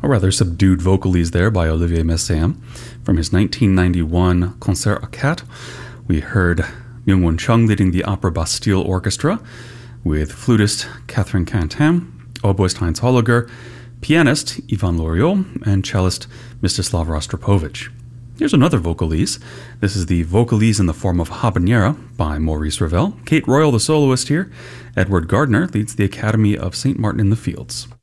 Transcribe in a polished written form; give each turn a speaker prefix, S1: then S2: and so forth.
S1: a rather subdued vocalese there by Olivier Messiaen. From his 1991 Concert à Quatre, we heard Myung-Whun Chung leading the Opera Bastille Orchestra, with flutist Catherine Quentin, oboist Heinz Holliger, pianist Ivan Loriot, and cellist Mstislav Rostropovich. Here's another vocalese. This is the vocalese in the form of habanera by Maurice Ravel. Kate Royal, the soloist here. Edward Gardner leads the Academy of St. Martin in the Fields.